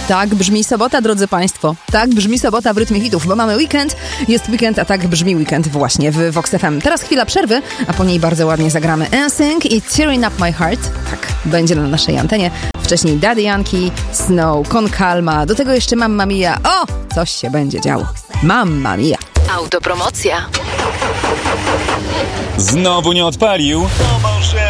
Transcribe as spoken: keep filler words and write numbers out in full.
Tak brzmi sobota, drodzy Państwo. Tak brzmi sobota w rytmie hitów, bo mamy weekend, jest weekend, a tak brzmi weekend właśnie w Vox F M. Teraz chwila przerwy, a po niej bardzo ładnie zagramy N Sync i Tearing Up My Heart. Tak, będzie na naszej antenie. Wcześniej Daddy Yankee, Snow, Con Calma, do tego jeszcze Mamma Mia. O, coś się będzie działo. Mamma Mia. Autopromocja. Znowu nie odpalił?